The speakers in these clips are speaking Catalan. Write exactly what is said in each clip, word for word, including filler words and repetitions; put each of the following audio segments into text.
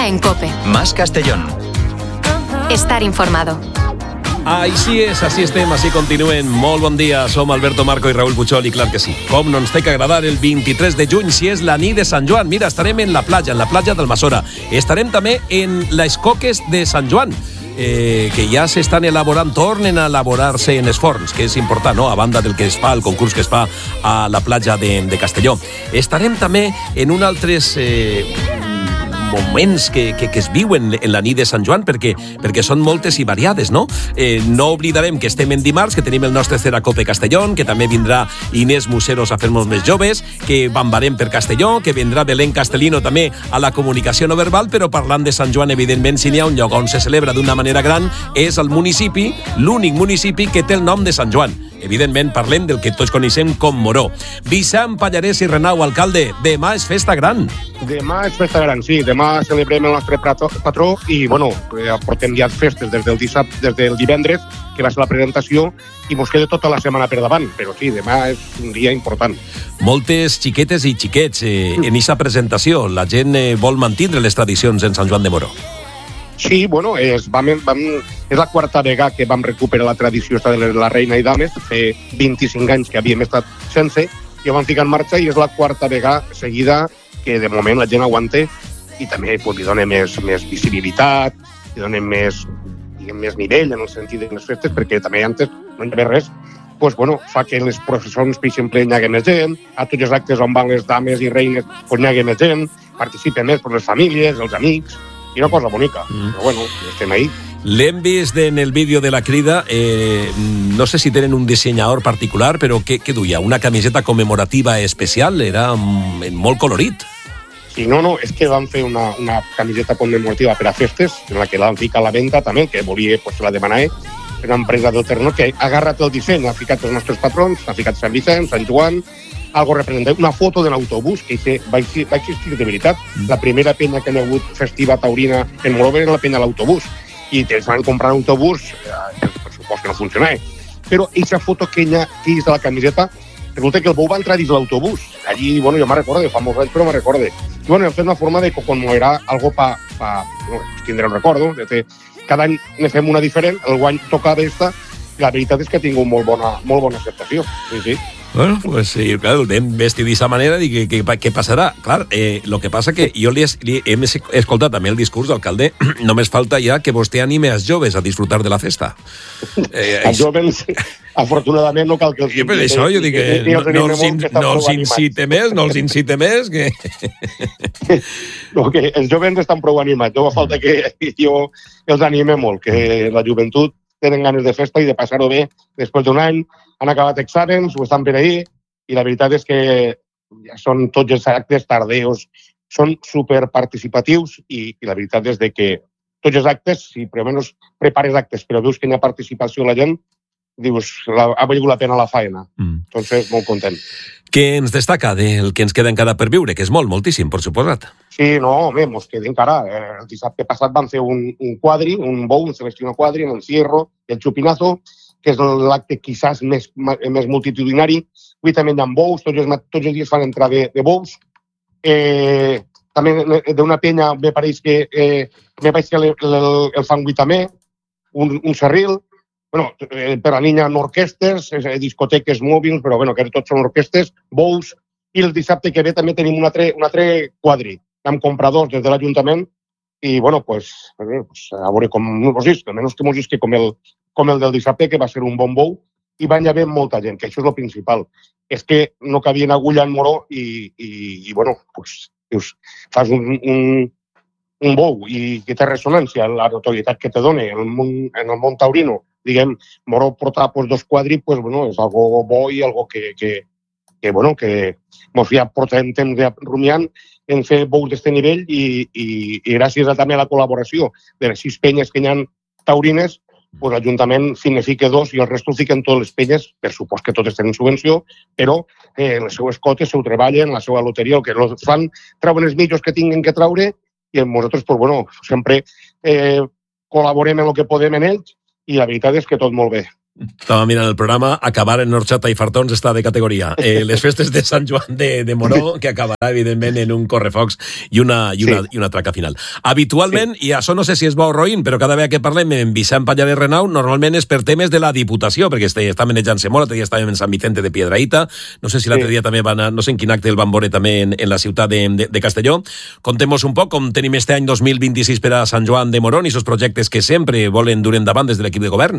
Está en COPE. Más Castellón. Estar informado. Així és, així estem, així continuen. Molt bon dia, som Alberto Marco i Raúl Puchol, i clar que sí, com no ens té que agradar el vint-i-tres de juny, si és la nit de Sant Joan. Mira, estarem en la platja, en la platja d'Almassora. Estarem també en les coques de Sant Joan, eh, que ja s'estan elaborant, tornen a elaborar-se en els forns, que és important, no?, a banda del que es fa, el concurs que es fa a la platja de, de Castelló. Estarem també en un altres... Eh, moments que, que, que es viuen en la nit de Sant Joan, perquè, perquè són moltes i variades, no? Eh, no oblidarem que estem en dimarts, que tenim el nostre Ceracope Castellón, que també vindrà Inés Museros a fer-nos més joves, que bambarem per Castelló, que vendrà Belén Castellino també a la comunicació no verbal, però parlant de Sant Joan, evidentment, si n'hi ha un lloc on se celebra d'una manera gran, és el municipi, l'únic municipi que té el nom de Sant Joan. Evidentment, parlem del que tots coneixem com Moró. Vicent Pallarès i Renau, alcalde, demà és festa gran. Demà és festa gran, sí. Demà celebrem el nostre patró i, bueno, portem ja festes des del dissabte, des del divendres, que va ser la presentació, i mos queda tota la setmana per davant. Però sí, demà és un dia important. Moltes xiquetes i xiquets eh, en aquesta presentació. La gent eh, vol mantindre les tradicions en Sant Joan de Moró. Sí, bueno, és, vam, vam, és la quarta vegada que vam recuperar la tradició de la reina i dames, fa vint-i-cinc anys que havíem estat sense, i ho vam ficar en marxa, i és la quarta vegada seguida que de moment la gent aguanta, i també pues, li dona més, més visibilitat, li dona més, diguem, més nivell en el sentit de les festes, perquè també antes no hi havia res, pues, bueno, fa que les processons, per exemple, hi hagi més gent, a tots els actes on van les dames i reines pues, hi hagi més gent, participen més per les famílies, els amics, i una cosa bonica, mm. però bueno, estem ahí. L'hem vist en el vídeo de la crida, eh, no sé si tenen un dissenyador particular, però què, què duia? Una camiseta commemorativa especial? Era molt colorit. Sí, no, no, és que van fer una, una camiseta commemorativa per a festes, en la que l'han ficat a la venda també, que volia, pues, la demanava, una empresa del Terno que ha agarrat el disseny, ha ficat els nostres patrons, ha ficat Sant Vicent, Sant Joan, algo representatiu, una foto de l'autobús que hice, va, va existir de veritat. La primera penya que hi ha hagut festiva taurina en Moró era la penya a l'autobús, i ens van comprar un autobús, eh, per supost que no funcionava. Però aquesta foto que hi ha que és de la camiseta, resulta que el bou va entrar dins l'autobús. Allí, bueno, jo me'n recordo, fa molts anys, però me'n recordo. I bueno, hem fet una forma de conmemorar algo pa, pa no, tindré un recordo, de fer, cada any ne fem una diferent, el guany tocava esta, i la veritat és que ha tingut molt bona, molt bona acceptació. Sí, sí. Bueno, pues sí, claro, el vam vestir d'esta manera i què, què passarà? Clar, eh, lo que passa que jo li, li hem escoltat també el discurs d'alcalde, només falta ja que vostè anime als joves a disfrutar de la festa. Eh, els joves, afortunadament, no cal que els... Jo per això, jo dic que no, no, els, in, no els incite més, no els incite més, que... No, que els joves estan prou animats, no fa falta que jo els anime molt, que la joventut tenen ganes de festa i de passar-ho bé després d'un any, han acabat exàmens, ho estan per ahir, i la veritat és que ja són tots els actes tardeus, són superparticipatius, i, i la veritat és de que tots els actes, si per almenys prepares actes però veus que hi ha participació de la gent, dius, la, ha valgut la pena la faena. Mm. Entonces, molt content. Què ens destaca del que ens queda encara per viure? Que és molt, moltíssim, per suposat. Sí, no, home, mos queda encara. El dissabte passat van fer un, un quadri, un bou, un Celestino quadri, en el Cierro, el Chupinazo, que és l'acte quizás més, més multitudinari. Avui també hi ha bous, tots els, tots els dies fan entrar de, de bous. Eh, també d'una penya me pareix que, eh, me pareix que el, el, el fan avui també, un, un serril. Bueno, eh, per la niña en orquestes, eh, discoteques mòbils, però bueno, que tots són orquestes, bous. I el dissabte que ve també tenim un altre, un altre quadri. Hem comprat dos des de l'Ajuntament i, bueno, pues, pues a veure com mos isca, almenys que mos isca com el, com el del dissabte, que va ser un bon bou, i van haver molta gent, que això és el principal. És que no cabia agulla en Moró i, i, i bueno, pues, dius, fas un, un, un bou i que té ressonància, la notorietat que te dona en el món, en el món taurino, diguem, Moró portar pues, dos quadris, pues, bueno, és algo bo i algo que, que, que, bueno, que mos ja portem temps de rumiant en fer bous d'aquest nivell i, i, i gràcies a, també a la col·laboració de les sis penyes que hi ha taurines, pues, l'Ajuntament significa dos i el resto ho fiquen totes les penyes, per supost que totes tenen subvenció, però eh, les seues cotes s'ho treballen, la seva loteria, el que els fan, treuen els mitjos que tinguin que treure i nosaltres, pues, bueno, sempre eh, col·laborem en el que podem en ells i la veritat és que tot molt bé. Estava mirant el programa, acabar en horchata i fartons està de categoria. Eh, les festes de Sant Joan de, de Moró, que acabarà, evidentment, en un correfocs i una, i una, sí. i una traca final. Habitualment, sí. i això no sé si és bo o roïn, però cada vegada que parlem en Vicent Pallarès Renau, normalment és per temes de la Diputació, perquè està manejant-se molt, l'altre dia estàvem en Sant Vicente de Piedrahita, no sé si l'altre sí. dia també van a, no sé en quin acte el van veure també en, en la ciutat de, de, de Castelló. Contem-nos un poc com tenim este any dos mil vint-i-sis per a Sant Joan de Moró i els projectes que sempre volen dur endavant des de l'equip de govern.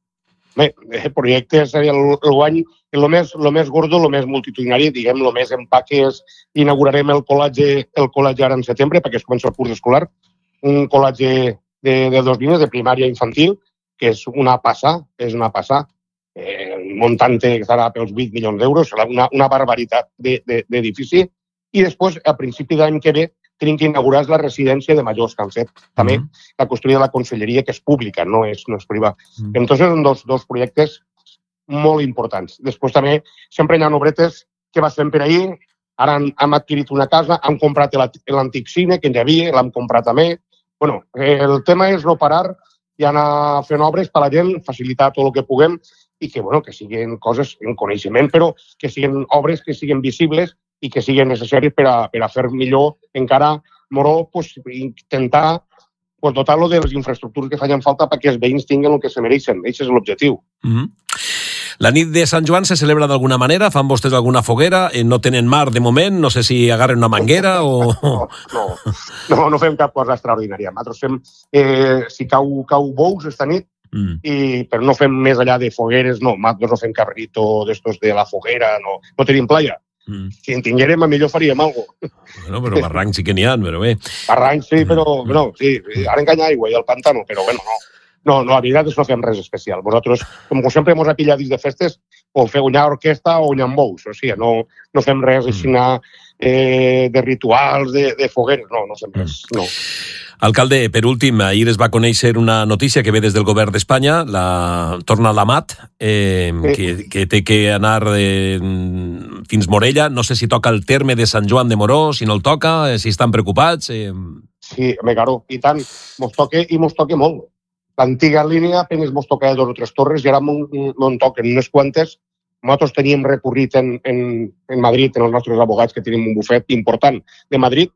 Bé, el projecte seria l'any, el més, el més gordo, el més multitudinari, diguem, el més empaque és inaugurarem el col·legi, el col·legi ara en setembre, perquè es comença el curs escolar, un col·legi de, de dos línies, de primària infantil, que és una passa, és una passa, eh, muntant que estarà pels vuit milions d'euros, una, una barbaritat d'edifici, i després, a principi d'any que ve, tenim que inaugurar la residència de majors que han fet. També mm. la construïda de la conselleria, que és pública, no és, no és privada. Mm. Entonces, són dos, dos projectes molt importants. Després també, sempre hi ha obretes que vas fent per ahir, ara hem, hem adquirit una casa, hem comprat l'antic cine, que hi havia, l'hem comprat també. Bueno, el tema és no parar i anar fent obres per a la gent, facilitar tot el que puguem i que, bueno, que siguin coses en coneixement, però que siguin obres que siguin visibles i que siguin necessaris per a, per a fer millor encara Moró, pues, intentar pues, dotar-lo de les infraestructures que facin falta perquè els veïns tinguin el que se mereixen. Aquest és l'objectiu. Mm-hmm. La nit de Sant Joan se celebra d'alguna manera? Fan vostès alguna foguera? Eh, no tenen mar de moment? No sé si agarren una manguera o... No, no, no, no fem cap cosa extraordinària. Nosaltres fem, eh, si cau, cau bous esta nit, mm. i, però no fem més allà de fogueres, no. Nosaltres no fem carrito d'estos de la foguera, no, no tenim playa. Mm. Si en tinguérem, a millor faríem alguna cosa. Bueno, però barrancs sí que n'hi ha, però bé. Barrancs sí, però mm. no, sí, ara enganya aigua i el pantano, però bueno, no. No, no, a vegades no fem res especial. Vosaltres, com sempre ens apillat dins de festes, o feu una orquestra o un bous, o sigui, no, no fem res així eh, de rituals, de, de fogueres, no, no fem res, no. Alcalde, per últim, ahir es va conèixer una notícia que ve des del govern d'Espanya, la torna a l'Amat, eh, sí. que, que té que anar eh, fins Morella. No sé si toca el terme de Sant Joan de Moró, si no el toca, eh, si estan preocupats. Eh... Sí, home, claro, i tant, mos toca i mos toca molt. L'antiga línia apenas mos toca dos o tres torres i ara m'en toquen unes quantes. Nosaltres teníem recorrit en, en, en Madrid, en els nostres abogats, que tenim un bufet important de Madrid,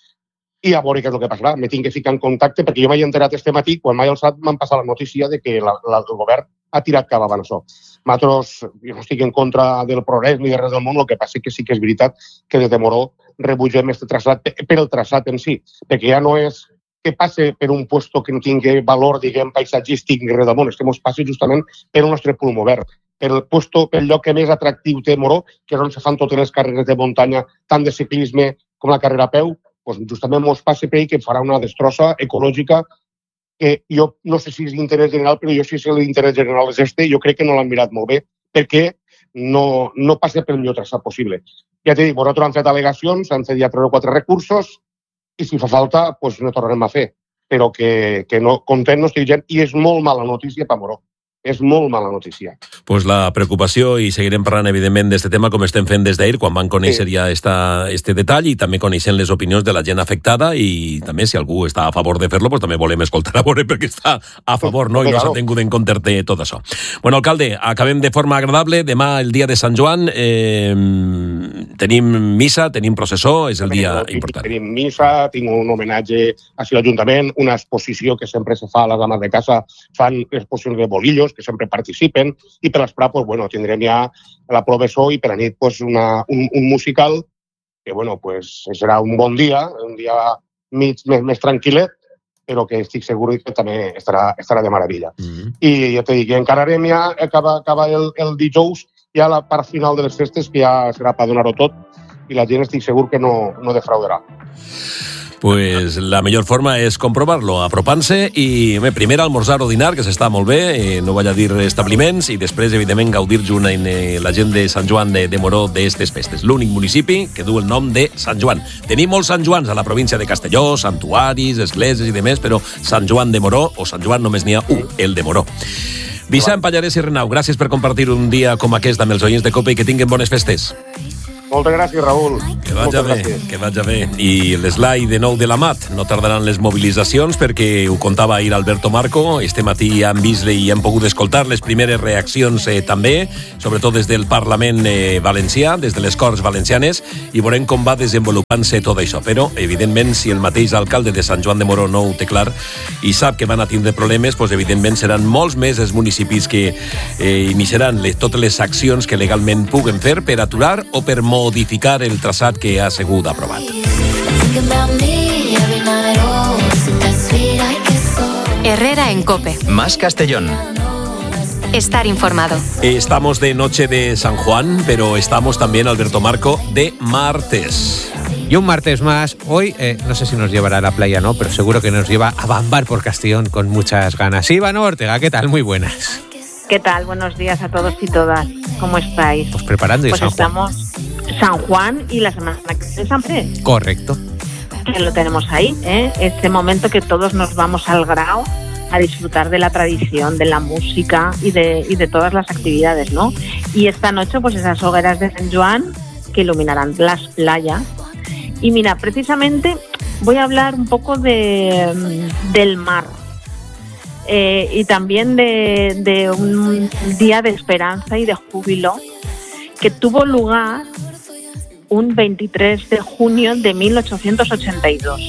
i a veure què és el que passarà. Me tinc que ficar en contacte perquè jo m'he enterat este matí, quan m'he alçat m'han passat la notícia de que la, la, el govern ha tirat cap avant això. Nosaltres, jo no estic en contra del progrés ni de res del món, el que passa que sí que és veritat que des de Moró rebutgem este traçat per el traçat en si, perquè ja no és que passe per un puesto que no tingui valor, diguem, paisatgístic ni res del món, és que ens passa justament per el nostre pulmó verd, per el puesto, per el lloc que més atractiu té Moró, que és on se fan totes les carreres de muntanya, tant de ciclisme com la carrera a peu, doncs justament ens passa per ahí que farà una destrossa ecològica que jo no sé si és d'interès general, però jo sí sé l'interès general és este, jo crec que no l'han mirat molt bé, perquè no, no passa per el millor traçat possible. Ja t'he dit, nosaltres hem fet al·legacions, han fet ja tres o quatre recursos, i si fa falta, doncs no tornarem a fer. Però que, que no, content no estic gent, i és molt mala notícia per Moró. És molt mala notícia. Pues la preocupació, i seguirem parlant, evidentment, d'este tema, com estem fent des d'ahir, quan van conèixer sí. ja esta, este detall, i també coneixent les opinions de la gent afectada, i també, si algú està a favor de fer-lo, pues també volem escoltar a veure perquè està a favor, no? I no s'ha tingut en compte tot això. Bueno, alcalde, acabem de forma agradable. Demà, el dia de Sant Joan, eh, tenim missa, tenim processó, és el dia important. Tenim missa, tinc un homenatge a l'Ajuntament, una exposició que sempre se fa a les dames de casa, fan exposicions de bolillos, que sempre participen, i per l'esprà, pues, bueno, tindrem ja la professó i per la nit pues, una, un, un musical que, bueno, pues, serà un bon dia, un dia mig més, més tranquil·let, però que estic segur que també estarà, estarà de meravella. Mm-hmm. I ja t'he dit, encararem ja, acaba, acaba el, el dijous, ja la part final de les festes, que ja serà per donar-ho tot, i la gent estic segur que no, no defraudarà. Pues la millor forma és comprovar-lo, apropant-se i, home, primer almorzar o dinar, que s'està molt bé, eh, no vaig a dir establiments, i després, evidentment, gaudir junt amb eh, la gent de Sant Joan de, de Moró d'estes festes. L'únic municipi que du el nom de Sant Joan. Tenim molts Sant Joans a la província de Castelló, santuaris, esglésies i demés, però Sant Joan de Moró, o Sant Joan només n'hi ha un, el de Moró. Vicent Pallarès i Renau, gràcies per compartir un dia com aquest amb els oients de Copa i que tinguin bones festes. Moltes gràcies, Raül. Que vaja bé, que vaja bé. I l'eslai de nou de l'Amat. No tardaran les mobilitzacions perquè ho contava ahir Alberto Marco. Este matí han vist i han pogut escoltar les primeres reaccions eh, també, sobretot des del Parlament eh, valencià, des de les Corts Valencianes, i veurem com va desenvolupant-se tot això. Però, evidentment, si el mateix alcalde de Sant Joan de Moró no ho té clar i sap que van a tindre problemes, doncs, evidentment, seran molts més els municipis que eh, iniciaran les, totes les accions que legalment puguen fer per aturar o per modificar el traçat que ha sigut aprovat. Herrera en COPE. Más Castellón. Estar informado. Estamos de noche de San Juan, pero estamos también, Alberto Marco, de martes. Y un martes más. Hoy, eh, no sé si nos llevará a la playa o no, pero seguro que nos lleva a bambar por Castellón con muchas ganas. Iván Ortega, ¿qué tal? Muy buenas. ¿Qué tal? Buenos días a todos y todas. ¿Cómo estáis? Pues preparando y pues San Juan. Estamos San Juan y la semana de San Pedro. Correcto. Que lo tenemos ahí, ¿eh? Este momento que todos nos vamos al Grao a disfrutar de la tradición, de la música y de, y de todas las actividades, ¿no? Y esta noche, pues esas hogueras de San Joan que iluminarán las playas. Y mira, precisamente voy a hablar un poco de, del mar. Eh, y también de, de un día de esperanza y de júbilo que tuvo lugar un veintitrés de junio de mil ochocientos ochenta y dos,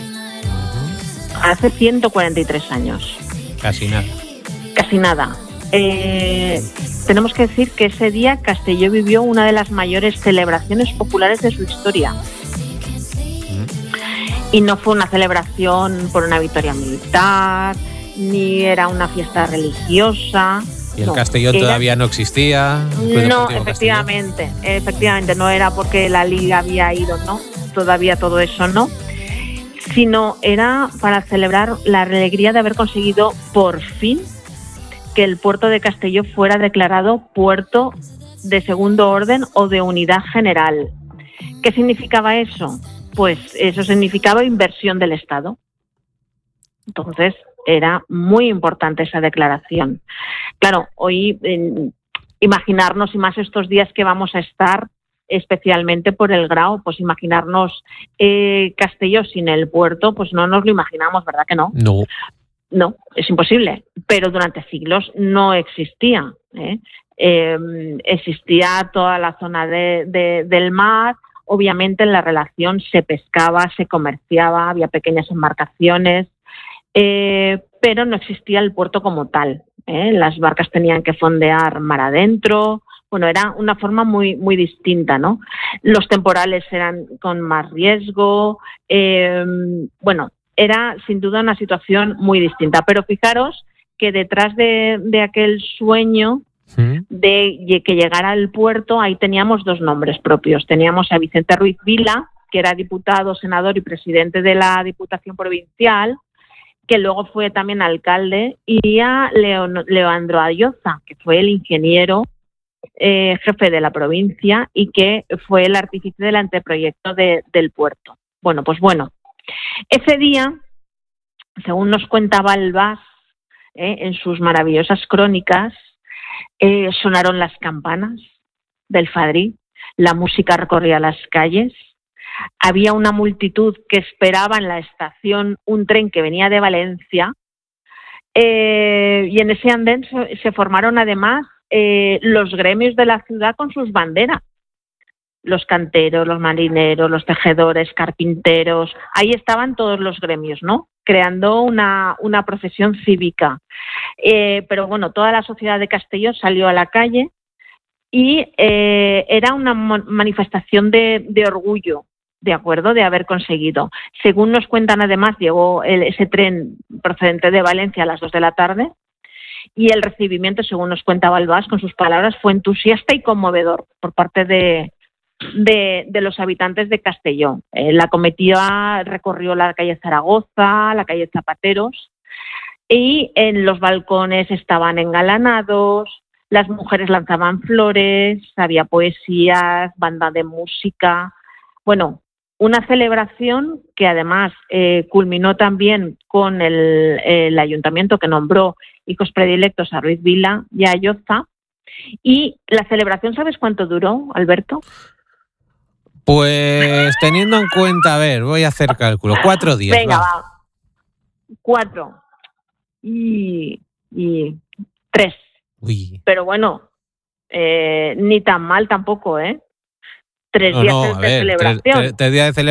hace ciento cuarenta y tres años. Casi nada. Casi nada. Eh, tenemos que decir que ese día Castelló vivió una de las mayores celebraciones populares de su historia. Mm. Y no fue una celebración por una victoria militar, ni era una fiesta religiosa. Y el no, Castellón era... todavía no existía. No, efectivamente, Castellón. efectivamente, no era porque la Liga había ido, no, todavía todo eso no, sino era para celebrar la alegría de haber conseguido por fin que el puerto de Castelló fuera declarado puerto de segundo orden o de unidad general. ¿Qué significaba eso? Pues eso significaba inversión del Estado. Entonces, era muy importante esa declaración. Claro, hoy eh, imaginarnos, y más estos días que vamos a estar, especialmente por el Grao, pues imaginarnos eh, Castelló sin el puerto, pues no nos lo imaginamos, ¿verdad que no? No. No, es imposible, pero durante siglos no existía. ¿eh? Eh, existía toda la zona de, de, del mar. Obviamente en la relación se pescaba, se comerciaba, había pequeñas embarcaciones, Eh, pero no existía el puerto como tal. ¿eh? Las barcas tenían que fondear mar adentro. Bueno, era una forma muy, muy distinta, ¿no? Los temporales eran con más riesgo. Eh, bueno, era sin duda una situación muy distinta. Pero fijaros que detrás de, de aquel sueño de que llegara al puerto, ahí teníamos dos nombres propios. Teníamos a Vicente Ruiz Vila, que era diputado, senador y presidente de la Diputación Provincial, que luego fue también alcalde, y a Leon, Leandro Ayoza, que fue el ingeniero eh, jefe de la provincia y que fue el artífice del anteproyecto de, del puerto. Bueno, pues bueno, ese día, según nos cuentaba Albás eh, en sus maravillosas crónicas, eh, sonaron las campanas del Fadrí, la música recorría las calles. Había una multitud que esperaba en la estación un tren que venía de Valencia eh, y en ese andén se, se formaron además eh, los gremios de la ciudad con sus banderas. Los canteros, los marineros, los tejedores, carpinteros, ahí estaban todos los gremios, ¿no? Creando una, una procesión cívica. Eh, pero bueno, toda la sociedad de Castelló salió a la calle y eh, era una manifestación de, de orgullo, de acuerdo, de haber conseguido. Según nos cuentan, además, llegó el, ese tren procedente de Valencia a las dos de la tarde y el recibimiento, según nos cuentaba Albás, con sus palabras, fue entusiasta y conmovedor por parte de, de, de los habitantes de Castelló. Eh, la comitiva recorrió la calle Zaragoza, la calle Zapateros, y en los balcones estaban engalanados, las mujeres lanzaban flores, había poesías, banda de música. Bueno, una celebración que además eh, culminó también con el, el ayuntamiento que nombró hijos predilectos a Ruiz Vila y a Ayoza. Y la celebración, ¿sabes cuánto duró, Alberto? Pues teniendo en cuenta, a ver, voy a hacer cálculo. Cuatro días. Venga, va. va. Cuatro. Y, y tres. Uy. Pero bueno, eh, ni tan mal tampoco, ¿eh? Tres No, días no, de a ver, celebración. tres, tres, tres días de celebración.